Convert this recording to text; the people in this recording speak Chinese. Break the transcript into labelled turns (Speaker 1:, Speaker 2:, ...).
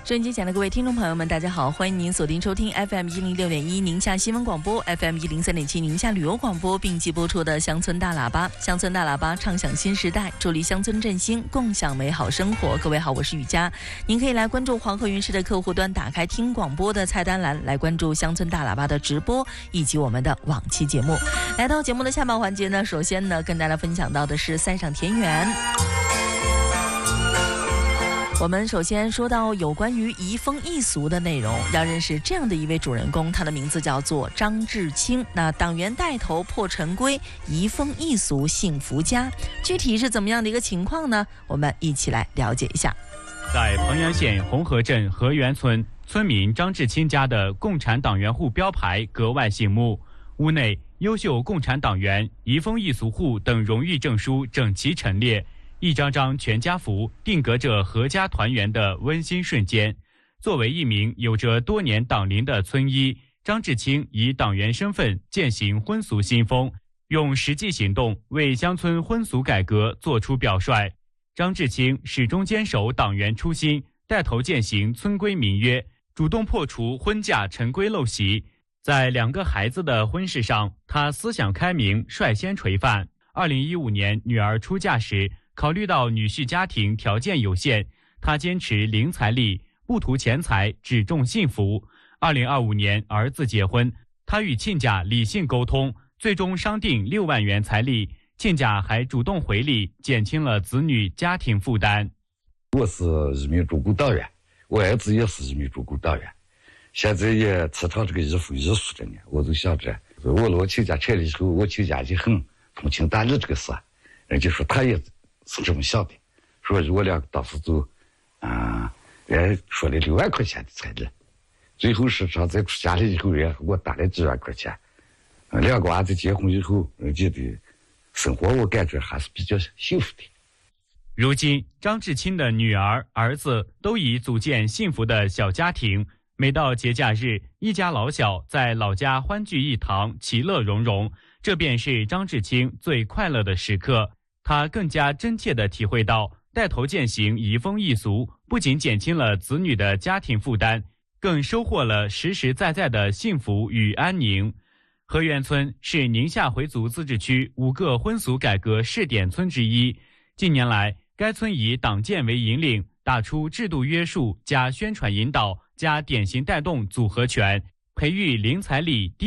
Speaker 1: 收音机前的各位听众朋友们，大家好，欢迎您锁定收听 FM106.1 宁夏新闻广播 FM103.7 宁夏旅游广播，并机播出的乡村大喇叭。乡村大喇叭唱响新时代，助力乡村振兴，共享美好生活。各位好，我是雨佳，您可以来关注黄河云视的客户端，打开听广播的菜单栏，来关注乡村大喇叭的直播以及我们的往期节目。来到节目的下半环节呢，首先呢跟大家分享到的是塞上田园。我们首先说到有关于移风易俗的内容，要认识这样的一位主人公，他的名字叫做张志清。那党员带头破陈规，移风易俗幸福家，具体是怎么样的一个情况呢？我们一起来了解一下。
Speaker 2: 在彭阳县红河镇河源村，村民张志清家的共产党员户标牌格外醒目，屋内优秀共产党员、移风易俗户等荣誉证书整齐陈列，一张张全家福定格着阖家团圆的温馨瞬间。作为一名有着多年党龄的村医，张志清以党员身份践行婚俗新风，用实际行动为乡村婚俗改革作出表率。张志清始终坚守党员初心，带头践行村规民约，主动破除婚嫁陈规陋习。在2个孩子的婚事上，他思想开明，率先垂范。2015年女儿出嫁时，考虑到女婿家庭条件有限，他坚持零彩礼，不图钱财，只重幸福。2025年儿子结婚，他与亲家理性沟通，最终商定6万元彩礼，亲家还主动回礼，减轻了子女家庭负担。
Speaker 3: 我是人民主顾党员，我儿子也是人民主顾党员，现在也提倡这个移风易俗着呢。我就想着，我亲家拆了以后，我亲家就很通情达理这个事，人家说他也是这么想的，说我俩当时就人说了6万块钱的彩礼，最后实际上在出家了以后，人给我打了几万块钱。2个娃子结婚以后，人家的生活我感觉还是比较幸福的。
Speaker 2: 如今张志清的女儿、儿子都已组建幸福的小家庭，每到节假日，一家老小在老家欢聚一堂，其乐融融，这便是张志清最快乐的时刻。他更加真切地体会到，带头践行移风易俗，不仅减轻了子女的家庭负担，更收获了实实在在的幸福与安宁。河源村是宁夏回族自治区5个婚俗改革试点村之一。近年来，该村以党建为引领，打出制度约束加宣传引导加典型带动组合拳，培育零彩礼低